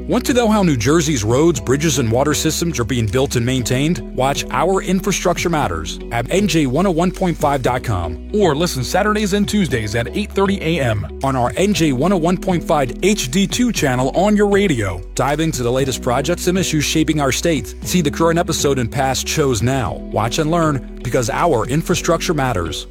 Want to know how New Jersey's roads, bridges, and water systems are being built and maintained? Watch Our Infrastructure Matters at NJ101.5.com or listen Saturdays and Tuesdays at 8:30 a.m. on our NJ101.5 HD2 channel on your radio. Dive into the latest projects and issues shaping our state. See the current episode and past shows now. Watch and learn because Our Infrastructure Matters.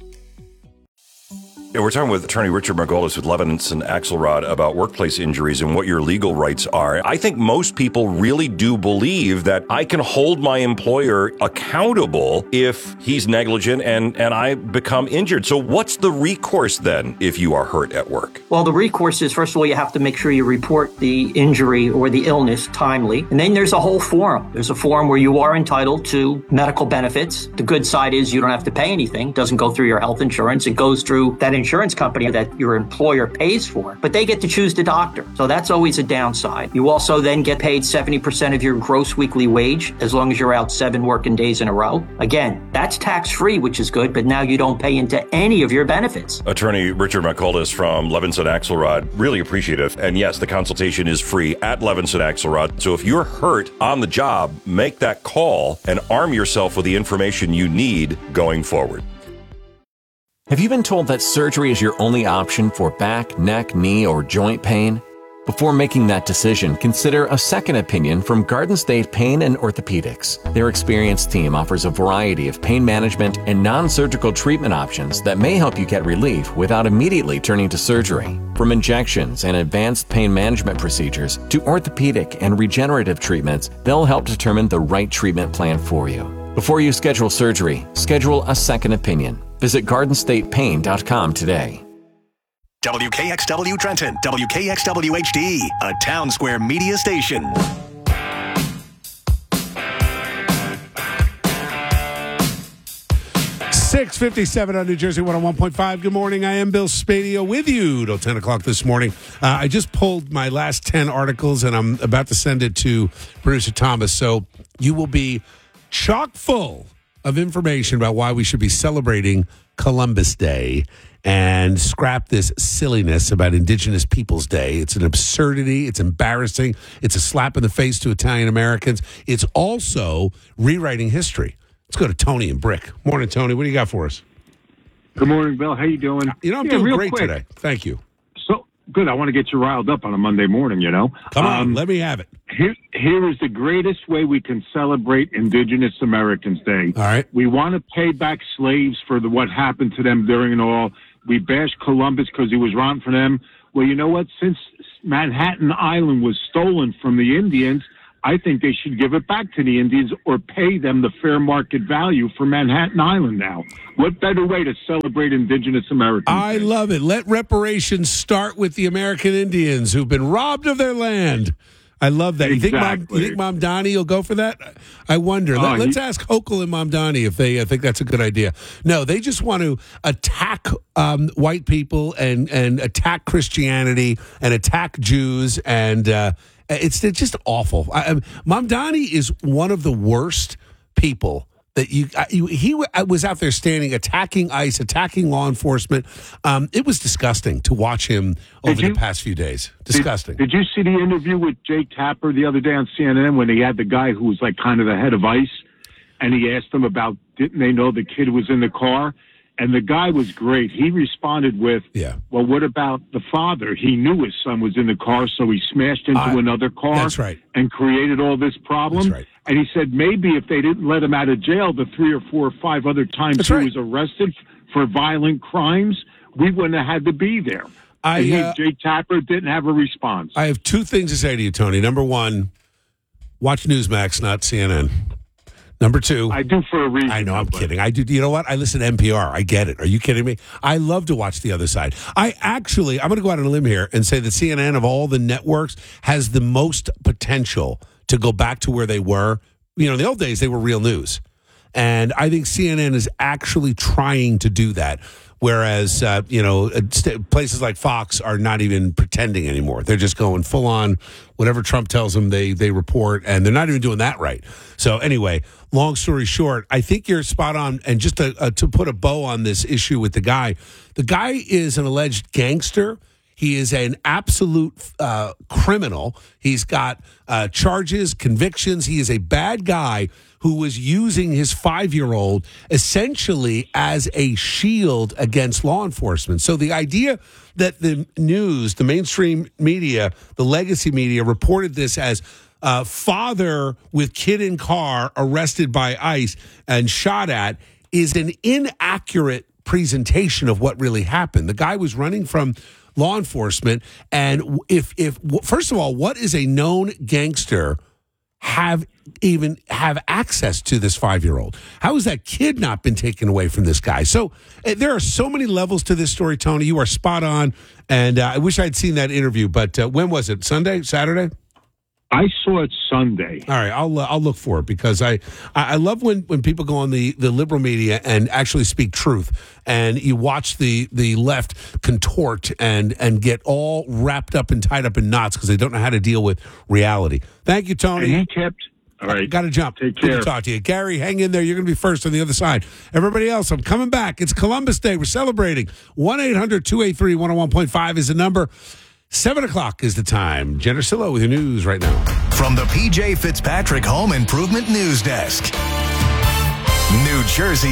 Yeah, we're talking with attorney Richard Margolis with Levinson Axelrod about workplace injuries and what your legal rights are. I think most people really do believe that I can hold my employer accountable if he's negligent and I become injured. So what's the recourse then if you are hurt at work? Well, the recourse is, first of all, you have to make sure you report the injury or the illness timely. And then there's a whole form. There's a form where you are entitled to medical benefits. The good side is you don't have to pay anything. It doesn't go through your health insurance. It goes through that insurance company that your employer pays for, but they get to choose the doctor. So that's always a downside. You also then get paid 70% of your gross weekly wage as long as you're out 7 working days in a row. Again, that's tax-free, which is good, but now you don't pay into any of your benefits. Attorney Richard Margolis from Levinson Axelrod, really appreciative. And yes, the consultation is free at Levinson Axelrod. So if you're hurt on the job, make that call and arm yourself with the information you need going forward. Have you been told that surgery is your only option for back, neck, knee, or joint pain? Before making that decision, consider a second opinion from Garden State Pain and Orthopedics. Their experienced team offers a variety of pain management and non-surgical treatment options that may help you get relief without immediately turning to surgery. From injections and advanced pain management procedures to orthopedic and regenerative treatments, they'll help determine the right treatment plan for you. Before you schedule surgery, schedule a second opinion. Visit GardenStatePain.com today. WKXW Trenton, WKXW HD, a Town Square media station. .57 on New Jersey 101.5. Good morning. I am Bill Spadio with you till 10 o'clock this morning. I just pulled my last 10 articles, and I'm about to send it to producer Thomas. So you will be chock full of information about why we should be celebrating Columbus Day and scrap this silliness about Indigenous Peoples Day. It's an absurdity. It's embarrassing. It's a slap in the face to Italian Americans. It's also rewriting history. Let's go to Tony and Brick. Morning, Tony. What do you got for us? Good morning, Bill. How you doing? I'm doing great today. Thank you. So good. I want to get you riled up on a Monday morning, Come on, let me have it. Here is the greatest way we can celebrate Indigenous Americans Day. All right. We want to pay back slaves for what happened to them during it all. We bash Columbus because he was rotten for them. Well, you know what? Since Manhattan Island was stolen from the Indians, I think they should give it back to the Indians or pay them the fair market value for Manhattan Island now. What better way to celebrate Indigenous Americans? I love it. Let reparations start with the American Indians who've been robbed of their land. I love that. Exactly. You think Mom Donnie will go for that? I wonder. Let's ask Hochul and Mom Donnie if they think that's a good idea. No, they just want to attack white people and attack Christianity and attack Jews, and it's just awful. Mom Donnie is one of the worst people that he was out there standing, attacking ICE, attacking law enforcement. It was disgusting to watch him over the past few days. Disgusting. Did you see the interview with Jake Tapper the other day on CNN when he had the guy who was like kind of the head of ICE, and he asked him about, didn't they know the kid was in the car? And the guy was great. He responded with, well, what about the father? He knew his son was in the car, so he smashed into another car that's right. and created all this problem. That's right. And he said maybe if they didn't let him out of jail the 3 or 4 or 5 other times that's he right. was arrested for violent crimes, we wouldn't have had to be there. Jake Tapper didn't have a response. I have 2 things to say to you, Tony. Number 1, watch Newsmax, not CNN. Number 2. I do for a reason. I know, I'm kidding. I do. You know what? I listen to NPR. I get it. Are you kidding me? I love to watch the other side. I'm going to go out on a limb here and say that CNN of all the networks has the most potential to go back to where they were. In the old days, they were real news. And I think CNN is actually trying to do that. Whereas, places like Fox are not even pretending anymore. They're just going full on whatever Trump tells them they report, and they're not even doing that right. So anyway, long story short, I think you're spot on. And just to put a bow on this issue with the guy is an alleged gangster. He is an absolute criminal. He's got charges, convictions. He is a bad guy who was using his 5-year-old essentially as a shield against law enforcement. So the idea that the news, the mainstream media, the legacy media reported this as father with kid in car arrested by ICE and shot at is an inaccurate presentation of what really happened. The guy was running from law enforcement, and if first of all, what is a known gangster have access to this 5-year-old? How has that kid not been taken away from this guy? So there are so many levels to this story, Tony. You are spot on, and I wish I'd seen that interview. But when was it? Sunday? Saturday? I saw it Sunday. All right, I'll look for it because I love when people go on the liberal media and actually speak truth, and you watch the left contort and get all wrapped up and tied up in knots because they don't know how to deal with reality. Thank you, Tony. And he kept. All right, got to jump. Take care. Good to talk to you, Gary. Hang in there. You're going to be first on the other side. Everybody else, I'm coming back. It's Columbus Day. We're celebrating. 1-800-283-101.5 is the number. 7 o'clock is the time. Jen Ursillo with your news right now. From the PJ Fitzpatrick Home Improvement News Desk. New Jersey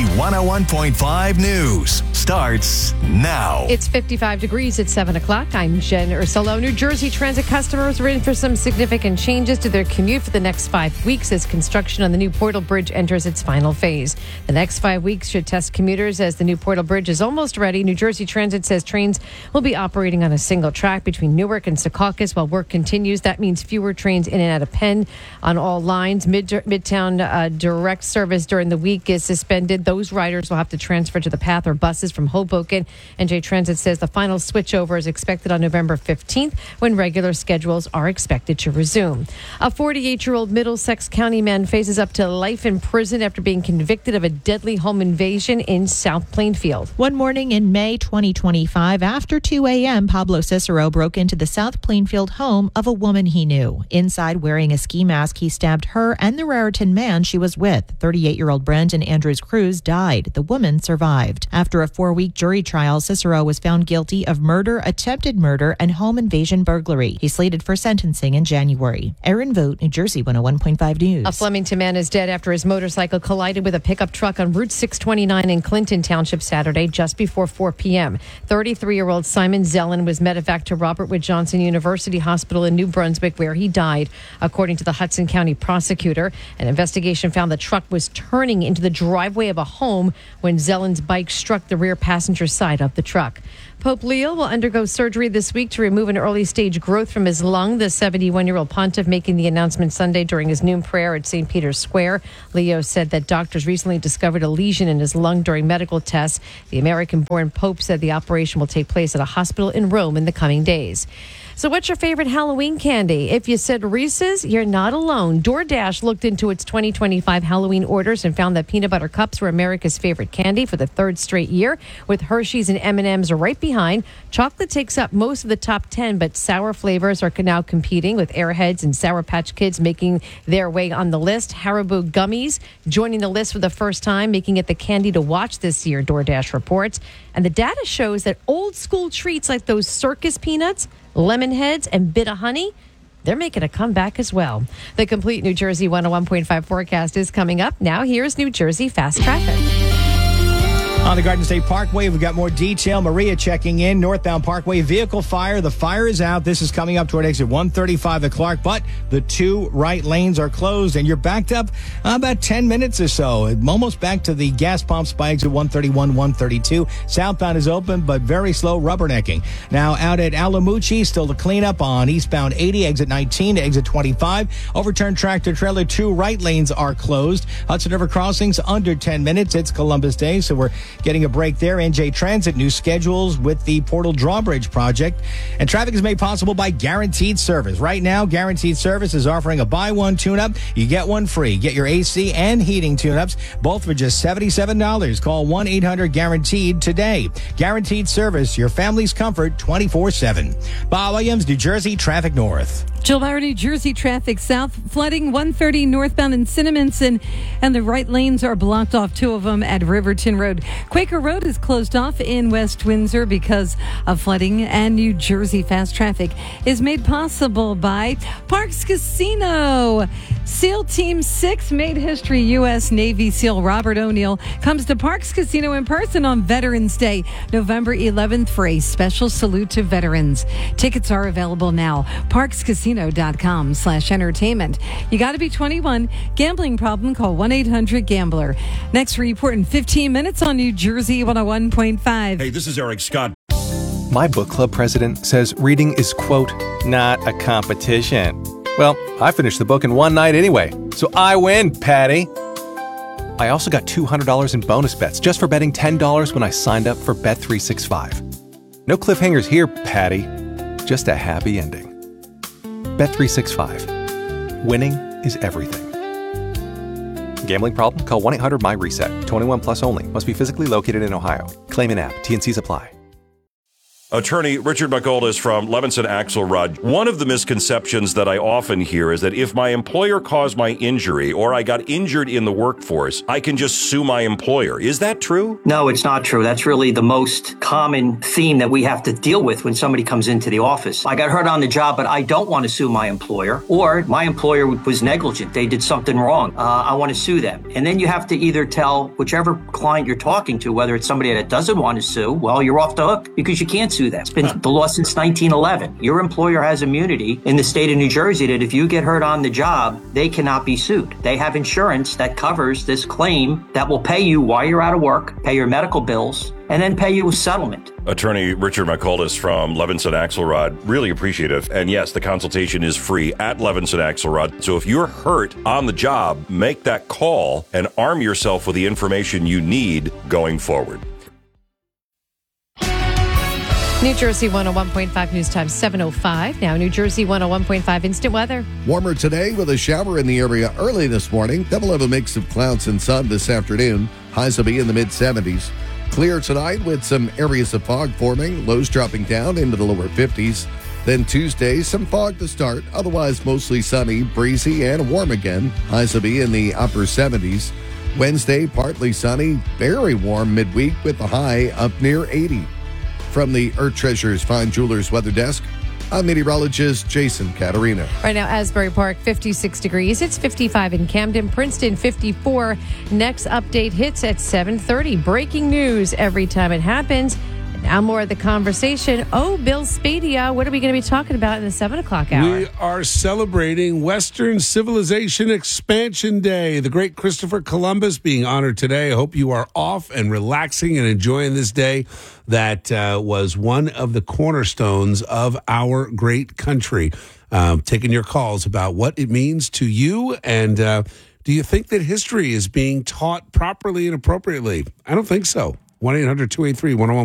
101.5 News starts now. It's 55 degrees at 7 o'clock. I'm Jen Ursillo. New Jersey Transit customers are in for some significant changes to their commute for the next 5 weeks as construction on the new Portal Bridge enters its final phase. The next 5 weeks should test commuters as the new Portal Bridge is almost ready. New Jersey Transit says trains will be operating on a single track between Newark and Secaucus while work continues. That means fewer trains in and out of Penn on all lines. Midtown direct service during the week is suspended. Those riders will have to transfer to the path or buses from Hoboken. NJ Transit says the final switchover is expected on November 15th when regular schedules are expected to resume. A 48-year-old Middlesex County man faces up to life in prison after being convicted of a deadly home invasion in South Plainfield. One morning in May 2025, after 2 a.m., Pablo Cicero broke into the South Plainfield home of a woman he knew. Inside, wearing a ski mask, he stabbed her and the Raritan man she was with. 38-year-old Brenton Andrews Cruz died. The woman survived. After a 4-week jury trial, Cicero was found guilty of murder, attempted murder, and home invasion burglary. He's slated for sentencing in January. Erin Vogt, New Jersey 101.5 News. A Flemington man is dead after his motorcycle collided with a pickup truck on Route 629 in Clinton Township Saturday just before 4 p.m. 33-year-old Simon Zellin was medevac to Robert Wood Johnson University Hospital in New Brunswick, where he died. According to the Hudson County prosecutor, an investigation found the truck was turning into the driveway of a home when Zellin's bike struck the rear passenger side of the truck. Pope Leo will undergo surgery this week to remove an early-stage growth from his lung. The 71-year-old pontiff making the announcement Sunday during his noon prayer at St. Peter's Square. Leo said that doctors recently discovered a lesion in his lung during medical tests. The American-born Pope said the operation will take place at a hospital in Rome in the coming days. So what's your favorite Halloween candy? If you said Reese's, you're not alone. DoorDash looked into its 2025 Halloween orders and found that peanut butter cups were America's favorite candy for the third straight year, with Hershey's and M&M's right behind. Chocolate takes up most of the top 10, but sour flavors are now competing, with Airheads and Sour Patch Kids making their way on the list. Haribo gummies joining the list for the first time, making it the candy to watch this year, DoorDash reports. And the data shows that old school treats like those circus peanuts, lemon heads, and bit of honey, they're making a comeback as well. The complete New Jersey 101.5 forecast is coming up. Now here's New Jersey Fast Traffic. On the Garden State Parkway, we've got more detail. Maria checking in. Northbound Parkway, vehicle fire. The fire is out. This is coming up toward exit 135 at Clark, but the 2 right lanes are closed, and you're backed up about 10 minutes or so. Almost back to the gas pumps by exit 131, 132. Southbound is open, but very slow rubbernecking. Now out at Alamucci, still to clean up on eastbound 80, exit 19 to exit 25. Overturned tractor trailer, 2 right lanes are closed. Hudson River crossings under 10 minutes. It's Columbus Day, so we're getting a break there. NJ Transit, new schedules with the Portal Drawbridge project. And traffic is made possible by Guaranteed Service. Right now, Guaranteed Service is offering a buy one tune-up, you get one free. Get your AC and heating tune-ups, both for just $77. Call 1-800-GUARANTEED today. Guaranteed Service, your family's comfort 24/7. Bob Williams, New Jersey Traffic North. Jill Bauer, New Jersey traffic south, flooding 130 northbound in Cinnaminson, and the right lanes are blocked off, two of them at Riverton Road. Quaker Road is closed off in West Windsor because of flooding, and New Jersey fast traffic is made possible by Parks Casino. SEAL Team 6 made history. U.S. Navy SEAL Robert O'Neill comes to Parks Casino in person on Veterans Day, November 11th, for a special salute to veterans. Tickets are available now. ParksCasino.com/entertainment. You got to be 21. Gambling problem? Call 1-800-GAMBLER. Next report in 15 minutes on New Jersey 101.5. Hey, this is Eric Scott. My book club president says reading is, quote, not a competition. Well, I finished the book in one night anyway, so I win, Patty. I also got $200 in bonus bets just for betting $10 when I signed up for Bet365. No cliffhangers here, Patty. Just a happy ending. Bet365. Winning is everything. Gambling problem? Call 1-800-MY-RESET. 21 plus only. Must be physically located in Ohio. Claim in app. T&Cs apply. Attorney Richard McGoldis from Levinson Axelrod. One of the misconceptions that I often hear is that if my employer caused my injury or I got injured in the workforce, I can just sue my employer. Is that true? No, it's not true. That's really the most common theme that we have to deal with when somebody comes into the office. I got hurt on the job, but I don't want to sue my employer, or my employer was negligent. They did something wrong. I want to sue them. And then you have to either tell whichever client you're talking to, whether it's somebody that doesn't want to sue, well, you're off the hook because you can't sue them. It's been the law since 1911. Your employer has immunity in the state of New Jersey that if you get hurt on the job, they cannot be sued. They have insurance that covers this claim that will pay you while you're out of work, pay your medical bills, and then pay you a settlement. Attorney Richard McGoldis from Levinson Axelrod, really appreciative. And yes, the consultation is free at Levinson Axelrod. So if you're hurt on the job, make that call and arm yourself with the information you need going forward. New Jersey 101.5 News Time 7:05. Now New Jersey 101.5 instant weather. Warmer today with a shower in the area early this morning. Then we'll have a mix of clouds and sun this afternoon. Highs will be in the mid-70s. Clear tonight with some areas of fog forming. Lows dropping down into the lower 50s. Then Tuesday, some fog to start. Otherwise mostly sunny, breezy, and warm again. Highs will be in the upper 70s. Wednesday, partly sunny, very warm midweek with a high up near 80. From the Earth Treasures Fine Jewelers Weather Desk, I'm meteorologist Jason Caterina. Right now, Asbury Park, 56 degrees. It's 55 in Camden. Princeton, 54. Next update hits at 7:30. Breaking news every time it happens. Now more of the conversation. Oh, Bill Spadia, what are we going to be talking about in the 7 o'clock hour? We are celebrating Western Civilization Expansion Day. The great Christopher Columbus being honored today. I hope you are off and relaxing and enjoying this day that was one of the cornerstones of our great country. Taking your calls about what it means to you, and do you think that history is being taught properly and appropriately? I don't think so. 1-800-283-101.